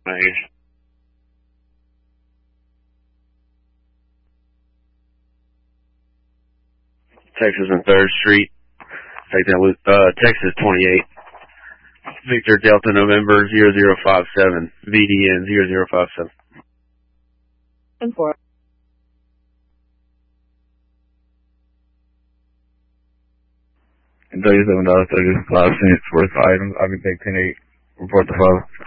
Texas and 3rd Street. Take that, Texas 28. Victor Delta November 0057. VDN 0057. And 4. $37.35 worth of items. I can take 10-8. Report the 5.